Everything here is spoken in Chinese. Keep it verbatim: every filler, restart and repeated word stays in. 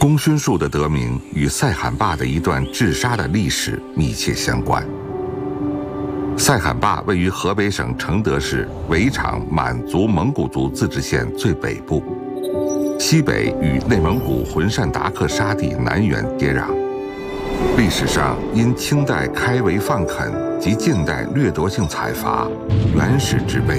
功勋树的得名与塞罕坝的一段治沙的历史密切相关。塞罕坝位于河北省承德市围场满族蒙古族自治县最北部，西北与内蒙古浑善达克沙地南缘接壤。历史上因清代开围放垦及近代掠夺性采伐，原始植被